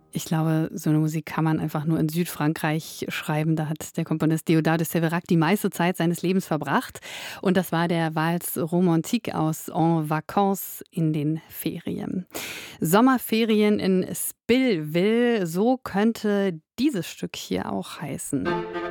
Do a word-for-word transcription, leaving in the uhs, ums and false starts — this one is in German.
Ich glaube, so 'ne Musik kann man einfach nur in Südfrankreich schreiben. Da hat der Komponist Déodat de Séverac die meiste Zeit seines Lebens verbracht. Und das war der Valse romantique aus En Vacances, in den Ferien. Sommerferien in Spillville, so könnte dieses Stück hier auch heißen.